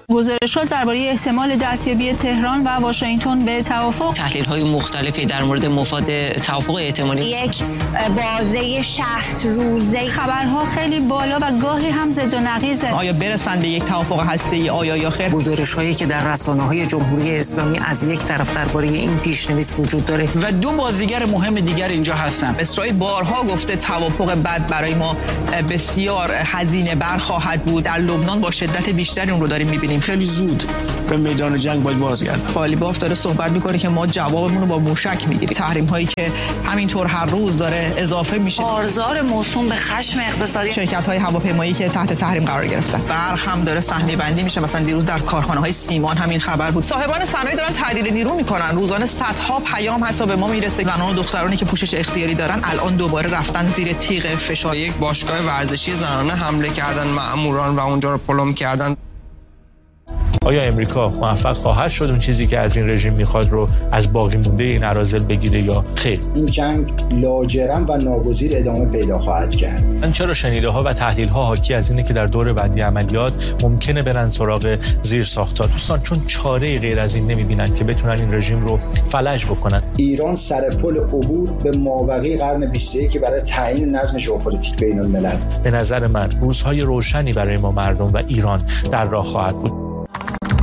گزارشات درباره احتمال دستیابی تهران و واشنگتن به توافق، تحلیل‌های مختلفی در مورد مفاد توافق احتمالی، یک بازه 60 روزه، خبرها خیلی بالا و گاهی هم زد و نقیزه. آیا برسن به یک توافق هسته‌ای آیا یا خیر؟ گزارش‌هایی که در رسانه‌های جمهوری اسلامی از یک طرف درباره این پیش‌نویس وجود داره و دو بازیگر مهم دیگر اینجا هستن. اسرائیل بارها گفته توافق بد برای ما بسیار هزینه بر خواهد بود. در لبنان با شدت بیشتری اون رو داریم می‌بینیم. خیلی زود به میدان جنگ باید بازگردیم. قالیباف داره صحبت می‌کنه که ما جوابمون رو با موشک می‌گیریم. تحریم‌هایی که همینطور هر روز داره اضافه میشه. بازار موسوم به خشم اقتصادی. شرکت‌های هواپیمایی که تحت تحریم قرار گرفتن. برق هم داره سهمیه‌بندی میشه. مثلا دیروز در کارخانه‌های سیمان همین خبر بود. صاحبان صنایع دارن تعدیل نیرو می‌کنن. روزانه صدها پیام حتی به ما میرسه. زنان و دخترانی که پوشش اختیاری دارن الان دوباره رفتن زیر تیغ فشار. یک باشگاه ورزشی زنانه حمله کردن مأموران و اونجا رو پلم کردن. آیا امریکا موفق خواهد شد اون چیزی که از این رژیم میخواد رو از باقی مونده این اراذل بگیره یا خیر؟ این جنگ لاجرم و ناگزیر ادامه پیدا خواهد کرد. من چرا شنیده‌ها و تحلیل‌ها حاکی از اینه که در دور بعدی عملیات ممکنه برن سراغ زیرساخت‌ها. دوستان چون چاره غیر از این نمی‌بینن که بتونن این رژیم رو فلج بکنن. ایران سر پل عبور به مابقی قرن 21 برای تعیین نظم ژئوپلیتیک بین‌الملل. به نظر من روزهای روشنی برای ما مردم و ایران در راه خواهد بود.